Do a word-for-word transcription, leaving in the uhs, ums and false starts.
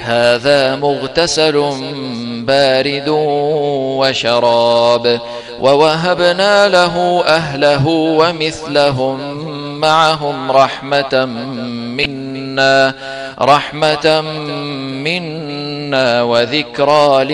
هذا مغتسل بارد وشراب. ووهبنا له أهله ومثلهم معهم رحمة منا رحمة منا وذكرى